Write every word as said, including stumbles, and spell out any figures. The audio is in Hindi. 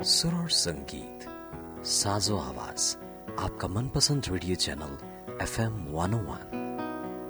सुर और संगीत, साजो आवाज, आपका मनपसंद radio channel F M one ओ वन।